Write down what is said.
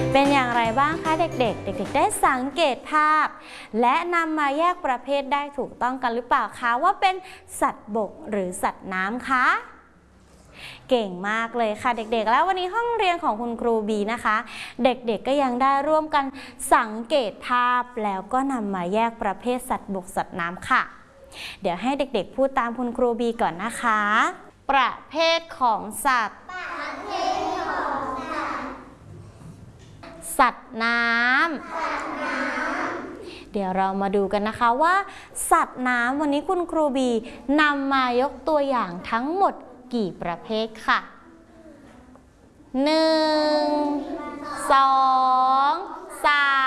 เป็นอย่างไรบ้างคะเด็กๆ เด็กๆได้สังเกตภาพและนำมาแยกประเภทได้ถูกต้องกันหรือเปล่าคะว่าเป็นสัตว์บกหรือสัตว์น้ำคะเก่งมากเลยค่ะเด็กๆแล้ววันนี้ห้องเรียนของคุณครูบีนะคะเด็กๆก็ยังได้ร่วมกันสังเกตภาพแล้วก็นำมาแยกประเภทสัตว์บกสัตว์น้ำค่ะเดี๋ยวให้เด็กๆพูดตามคุณครูบีก่อนนะคะประเภทของสัตว์สัตว์น้ำเดี๋ยวเรามาดูกันนะคะว่าสัตว์น้ำวันนี้คุณครูบีนำมายกตัวอย่างทั้งหมดกี่ประเภทค่ะ1 2 3